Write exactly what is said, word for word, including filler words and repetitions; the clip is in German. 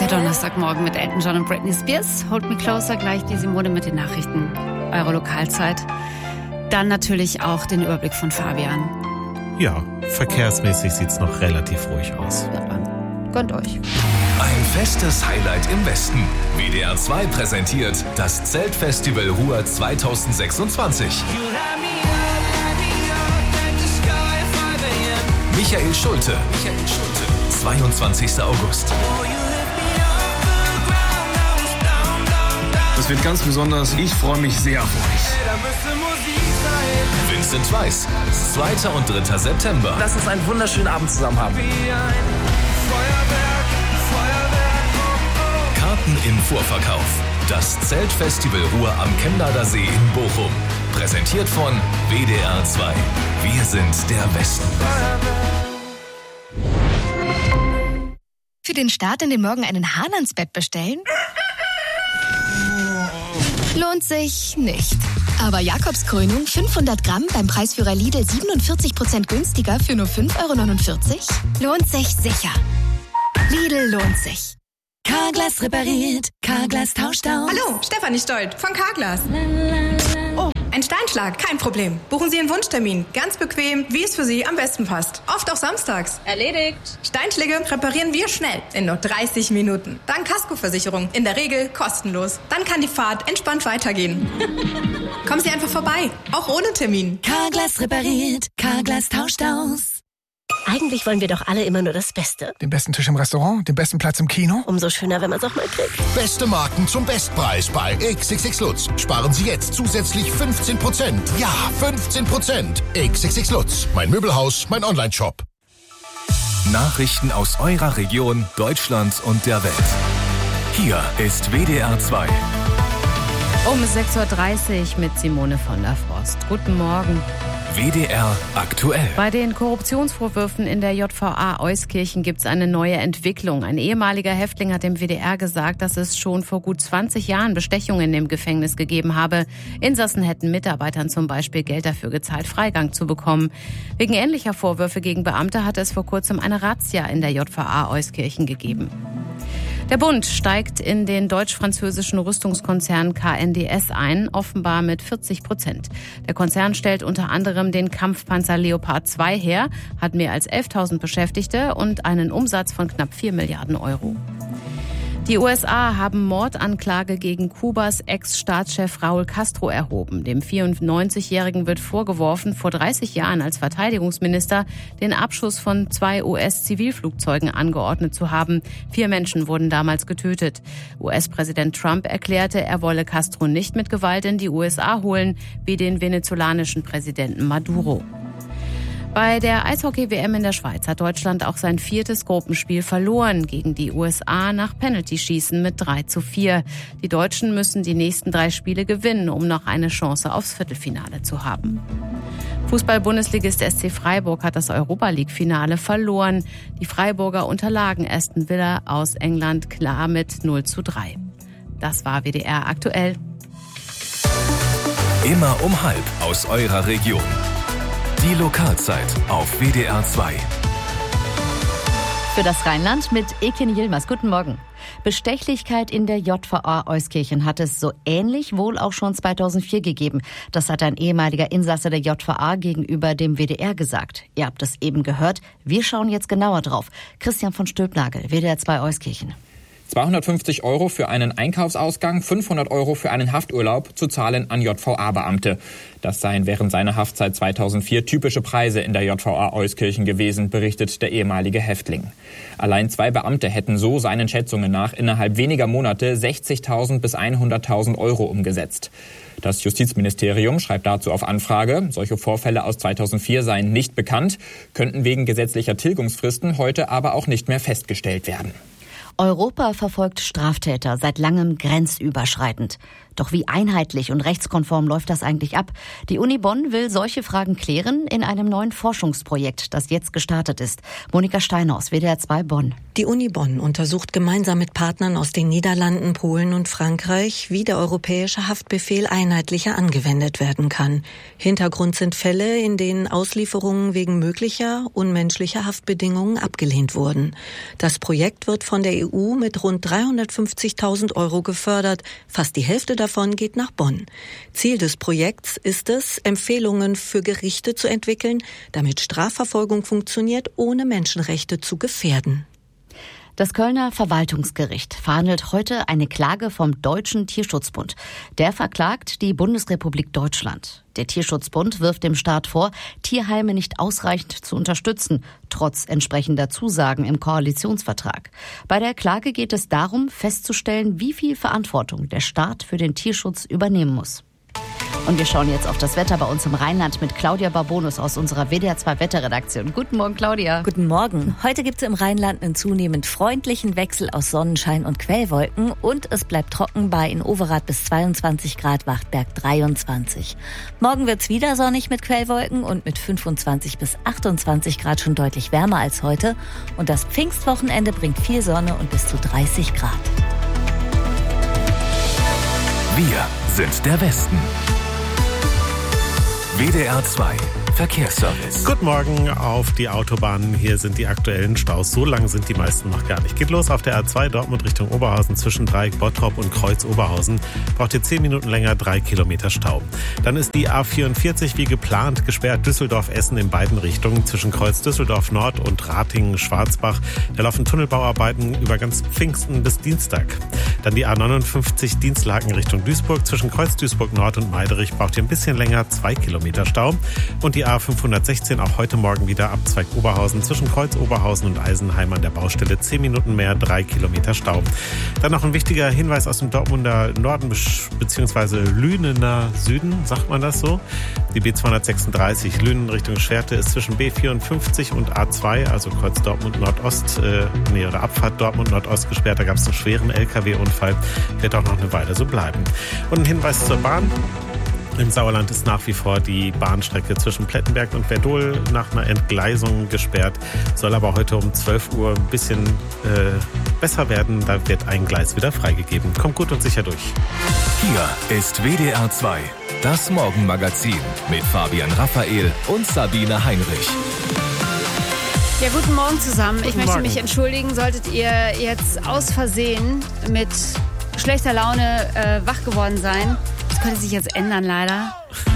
Der Donnerstagmorgen mit Elton John und Britney Spears. Hold Me Closer, gleich die Simone mit den Nachrichten. Eure Lokalzeit. Dann natürlich auch den Überblick von Fabian. Ja, verkehrsmäßig sieht's noch relativ ruhig aus. Ja, dann gönnt euch. Ein festes Highlight im Westen. W D R zwei präsentiert das Zeltfestival Ruhr zweitausendsechsundzwanzig. Michael Schulte. Michael Schulte. zweiundzwanzigster August. Das wird ganz besonders. Ich freue mich sehr auf euch. Vincent Weiss. zweiter und dritter September. Lass uns einen wunderschönen Abend zusammen haben. Karten im Vorverkauf. Das Zeltfestival Ruhr am Chemnader See in Bochum. Präsentiert von W D R zwei. Wir sind der Westen. Für den Start in den Morgen einen Hahn ans Bett bestellen? Lohnt sich nicht. Aber Jakobskrönung fünfhundert Gramm beim Preisführer Lidl siebenundvierzig Prozent günstiger für nur fünf Euro neunundvierzig? Lohnt sich sicher. Lidl lohnt sich. Carglass repariert, Carglass tauscht aus. Hallo, Stefanie Stolt von Carglass. Oh, ein Steinschlag, kein Problem. Buchen Sie einen Wunschtermin, ganz bequem, wie es für Sie am besten passt. Oft auch samstags. Erledigt. Steinschläge reparieren wir schnell, in nur dreißig Minuten. Dank Kaskoversicherung, in der Regel kostenlos. Dann kann die Fahrt entspannt weitergehen. Kommen Sie einfach vorbei, auch ohne Termin. Carglass repariert, Carglass tauscht aus. Eigentlich wollen wir doch alle immer nur das Beste. Den besten Tisch im Restaurant, den besten Platz im Kino. Umso schöner, wenn man es auch mal kriegt. Beste Marken zum Bestpreis bei X X X Lutz. Sparen Sie jetzt zusätzlich fünfzehn Prozent. Ja, fünfzehn Prozent. X X X Lutz. Mein Möbelhaus, mein Online-Shop. Nachrichten aus eurer Region, Deutschland und der Welt. Hier ist W D R zwei. Um sechs Uhr dreißig mit Simone von der Frost. Guten Morgen. W D R aktuell. Bei den Korruptionsvorwürfen in der J V A Euskirchen gibt es eine neue Entwicklung. Ein ehemaliger Häftling hat dem W D R gesagt, dass es schon vor gut zwanzig Jahren Bestechungen im Gefängnis gegeben habe. Insassen hätten Mitarbeitern zum Beispiel Geld dafür gezahlt, Freigang zu bekommen. Wegen ähnlicher Vorwürfe gegen Beamte hatte es vor kurzem eine Razzia in der J V A Euskirchen gegeben. Der Bund steigt in den deutsch-französischen Rüstungskonzern K N D S ein, offenbar mit vierzig Prozent. Der Konzern stellt unter anderem den Kampfpanzer Leopard zwei her, hat mehr als elftausend Beschäftigte und einen Umsatz von knapp vier Milliarden Euro. Die U S A haben Mordanklage gegen Kubas Ex-Staatschef Raúl Castro erhoben. Dem vierundneunzigjährigen wird vorgeworfen, vor dreißig Jahren als Verteidigungsminister den Abschuss von zwei U S-Zivilflugzeugen angeordnet zu haben. Vier Menschen wurden damals getötet. U S-Präsident Trump erklärte, er wolle Castro nicht mit Gewalt in die U S A holen, wie den venezolanischen Präsidenten Maduro. Bei der Eishockey-W M in der Schweiz hat Deutschland auch sein viertes Gruppenspiel verloren gegen die U S A nach Penaltyschießen mit drei zu vier. Die Deutschen müssen die nächsten drei Spiele gewinnen, um noch eine Chance aufs Viertelfinale zu haben. Fußball-Bundesligist S C Freiburg hat das Europa-League-Finale verloren. Die Freiburger unterlagen Aston Villa aus England klar mit null zu drei. Das war W D R aktuell. Immer um halb aus eurer Region. Die Lokalzeit auf W D R zwei. Für das Rheinland mit Ekin Yilmaz. Guten Morgen. Bestechlichkeit in der J V A Euskirchen hat es so ähnlich wohl auch schon zweitausendvier gegeben. Das hat ein ehemaliger Insasse der J V A gegenüber dem W D R gesagt. Ihr habt es eben gehört. Wir schauen jetzt genauer drauf. Christian von Stülpnagel, W D R zwei Euskirchen. zweihundertfünfzig Euro für einen Einkaufsausgang, fünfhundert Euro für einen Hafturlaub zu zahlen an J V A-Beamte. Das seien während seiner Haftzeit zweitausendvier typische Preise in der J V A Euskirchen gewesen, berichtet der ehemalige Häftling. Allein zwei Beamte hätten so seinen Schätzungen nach innerhalb weniger Monate sechzigtausend bis hunderttausend Euro umgesetzt. Das Justizministerium schreibt dazu auf Anfrage, solche Vorfälle aus zweitausendvier seien nicht bekannt, könnten wegen gesetzlicher Tilgungsfristen heute aber auch nicht mehr festgestellt werden. Europa verfolgt Straftäter seit langem grenzüberschreitend. Doch wie einheitlich und rechtskonform läuft das eigentlich ab? Die Uni Bonn will solche Fragen klären in einem neuen Forschungsprojekt, das jetzt gestartet ist. Monika Steinhaus, W D R zwei Bonn. Die Uni Bonn untersucht gemeinsam mit Partnern aus den Niederlanden, Polen und Frankreich, wie der europäische Haftbefehl einheitlicher angewendet werden kann. Hintergrund sind Fälle, in denen Auslieferungen wegen möglicher unmenschlicher Haftbedingungen abgelehnt wurden. Das Projekt wird von der E E U mit rund dreihundertfünfzigtausend Euro gefördert. Fast die Hälfte davon geht nach Bonn. Ziel des Projekts ist es, Empfehlungen für Gerichte zu entwickeln, damit Strafverfolgung funktioniert, ohne Menschenrechte zu gefährden. Das Kölner Verwaltungsgericht verhandelt heute eine Klage vom Deutschen Tierschutzbund. Der verklagt die Bundesrepublik Deutschland. Der Tierschutzbund wirft dem Staat vor, Tierheime nicht ausreichend zu unterstützen, trotz entsprechender Zusagen im Koalitionsvertrag. Bei der Klage geht es darum, festzustellen, wie viel Verantwortung der Staat für den Tierschutz übernehmen muss. Und wir schauen jetzt auf das Wetter bei uns im Rheinland mit Claudia Barbonus aus unserer W D R zwei Wetterredaktion. Guten Morgen, Claudia. Guten Morgen. Heute gibt es im Rheinland einen zunehmend freundlichen Wechsel aus Sonnenschein und Quellwolken und es bleibt trocken bei in Overath bis zweiundzwanzig Grad, Wachtberg dreiundzwanzig. Morgen wird es wieder sonnig mit Quellwolken und mit fünfundzwanzig bis achtundzwanzig Grad schon deutlich wärmer als heute. Und das Pfingstwochenende bringt viel Sonne und bis zu dreißig Grad. Wir sind der Westen. W D R zwei Verkehrsservice. Guten Morgen auf die Autobahnen. Hier sind die aktuellen Staus. So lang sind die meisten noch gar nicht. Geht los auf der A zwei Dortmund Richtung Oberhausen zwischen Dreieck Bottrop und Kreuz Oberhausen. Braucht ihr zehn Minuten länger, drei Kilometer Stau. Dann ist die A vierundvierzig wie geplant gesperrt. Düsseldorf-Essen in beiden Richtungen zwischen Kreuz Düsseldorf Nord und Ratingen-Schwarzbach. Da laufen Tunnelbauarbeiten über ganz Pfingsten bis Dienstag. Dann die A neunundfünfzig Dienstlaken Richtung Duisburg zwischen Kreuz Duisburg Nord und Meiderich. Braucht ihr ein bisschen länger, zwei Kilometer Stau. Und die A fünfhundertsechzehn auch heute Morgen wieder Abzweig Oberhausen zwischen Kreuz Oberhausen und Eisenheim an der Baustelle. zehn Minuten mehr, drei Kilometer Stau. Dann noch ein wichtiger Hinweis aus dem Dortmunder Norden bzw. Lünener Süden, sagt man das so? Die B zweihundertsechsunddreißig Lünen Richtung Schwerte ist zwischen B vierundfünfzig und A zwei, also Kreuz Dortmund Nordost, äh, nee, oder Abfahrt Dortmund Nordost gesperrt. Da gab es einen schweren L K W-Unfall. Wird auch noch eine Weile so bleiben. Und ein Hinweis zur Bahn. Im Sauerland ist nach wie vor die Bahnstrecke zwischen Plettenberg und Werdohl nach einer Entgleisung gesperrt. Soll aber heute um zwölf Uhr ein bisschen äh, besser werden. Da wird ein Gleis wieder freigegeben. Kommt gut und sicher durch. Hier ist W D R zwei, das Morgenmagazin mit Fabian Raphael und Sabine Heinrich. Ja, guten Morgen zusammen. Guten ich möchte Morgen. mich entschuldigen, solltet ihr jetzt aus Versehen mit schlechter Laune äh, wach geworden sein. Das könnte sich jetzt ändern, leider.